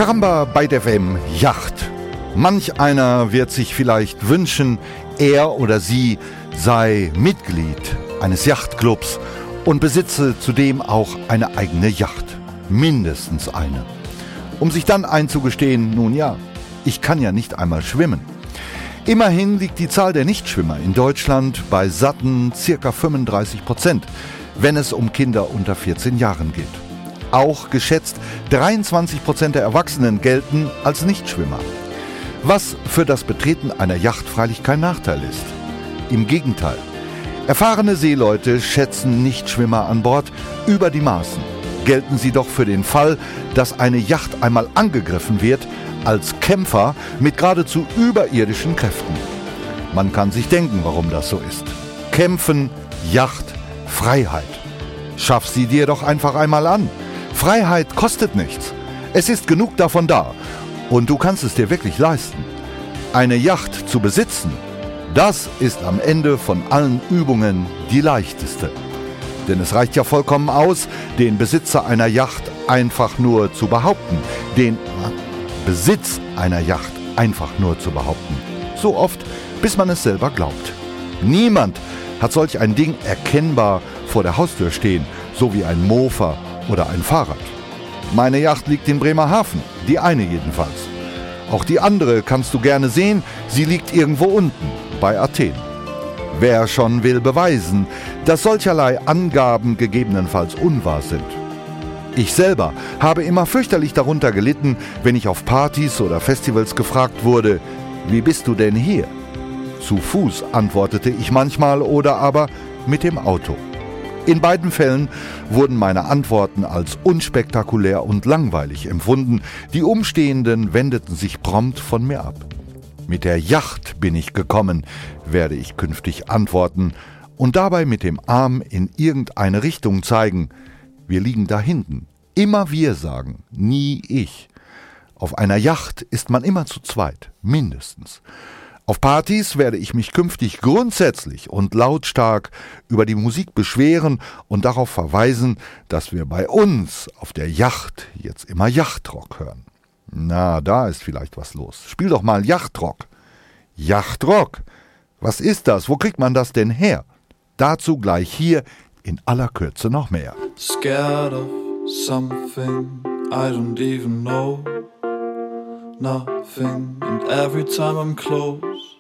Caramba bei der WM Yacht. Manch einer wird sich vielleicht wünschen, er oder sie sei Mitglied eines Yachtclubs und besitze zudem auch eine eigene Yacht. Mindestens eine. Um sich dann einzugestehen, nun ja, ich kann ja nicht einmal schwimmen. Immerhin liegt die Zahl der Nichtschwimmer in Deutschland bei satten ca. 35%, wenn es um Kinder unter 14 Jahren geht. Auch geschätzt 23% der Erwachsenen gelten als Nichtschwimmer. Was für das Betreten einer Yacht freilich kein Nachteil ist. Im Gegenteil. Erfahrene Seeleute schätzen Nichtschwimmer an Bord über die Maßen. Gelten sie doch für den Fall, dass eine Yacht einmal angegriffen wird, als Kämpfer mit geradezu überirdischen Kräften. Man kann sich denken, warum das so ist. Kämpfen, Yacht, Freiheit. Schaff sie dir doch einfach einmal an. Freiheit kostet nichts. Es ist genug davon da. Und du kannst es dir wirklich leisten. Eine Yacht zu besitzen, das ist am Ende von allen Übungen die leichteste. Denn es reicht ja vollkommen aus, den Besitzer einer Yacht einfach nur zu behaupten. Den Besitz einer Yacht einfach nur zu behaupten. So oft, bis man es selber glaubt. Niemand hat solch ein Ding erkennbar vor der Haustür stehen, so wie ein Mofa oder ein Fahrrad. Meine Yacht liegt in Bremerhaven, die eine jedenfalls. Auch die andere kannst du gerne sehen, sie liegt irgendwo unten, bei Athen. Wer schon will beweisen, dass solcherlei Angaben gegebenenfalls unwahr sind. Ich selber habe immer fürchterlich darunter gelitten, wenn ich auf Partys oder Festivals gefragt wurde, wie bist du denn hier? Zu Fuß antwortete ich manchmal oder aber mit dem Auto. In beiden Fällen wurden meine Antworten als unspektakulär und langweilig empfunden. Die Umstehenden wendeten sich prompt von mir ab. Mit der Yacht bin ich gekommen, werde ich künftig antworten und dabei mit dem Arm in irgendeine Richtung zeigen. Wir liegen da hinten. Immer wir sagen, nie ich. Auf einer Yacht ist man immer zu zweit, mindestens. Auf Partys werde ich mich künftig grundsätzlich und lautstark über die Musik beschweren und darauf verweisen, dass wir bei uns auf der Yacht jetzt immer Yachtrock hören. Na, da ist vielleicht was los. Spiel doch mal Yachtrock. Yachtrock? Was ist das? Wo kriegt man das denn her? Dazu gleich hier in aller Kürze noch mehr. Scared of something I don't even know. Nothing, and every time I'm close